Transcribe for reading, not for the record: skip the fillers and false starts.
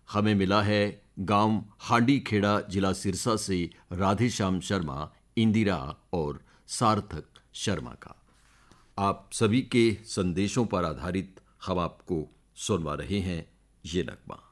हमें मिला है गांव हांडी खेड़ा, जिला सिरसा से राधेश्याम शर्मा, इंदिरा और सार्थक शर्मा का। आप सभी के संदेशों पर आधारित हम आपको सुनवा रहे हैं ये नगमा।